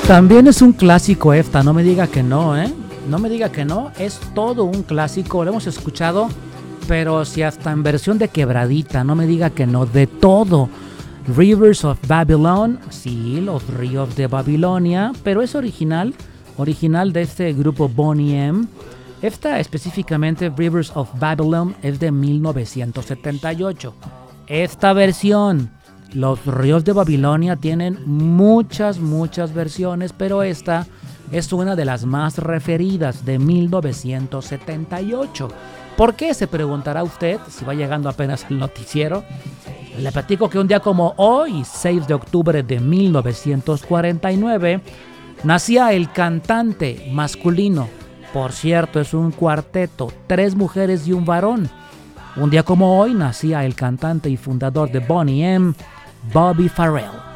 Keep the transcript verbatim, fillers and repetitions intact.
También es un clásico esta, no me diga que no, ¿eh? No me diga que no, es todo un clásico, lo hemos escuchado, pero si hasta en versión de quebradita, no me diga que no, de todo. Rivers of Babylon, sí, los ríos de Babilonia, pero es original, original de este grupo Boney M. Esta específicamente, Rivers of Babylon, es de mil novecientos setenta y ocho. Esta versión, Los ríos de Babilonia, tienen muchas, muchas versiones, pero esta es una de las más referidas, de mil novecientos setenta y ocho. ¿Por qué? Se preguntará usted, si va llegando apenas al noticiero. Le platico que un día como hoy, seis de octubre de mil novecientos cuarenta y nueve, nacía el cantante masculino. Por cierto, es un cuarteto, tres mujeres y un varón. Un día como hoy nacía el cantante y fundador de Boney M, Bobby Farrell.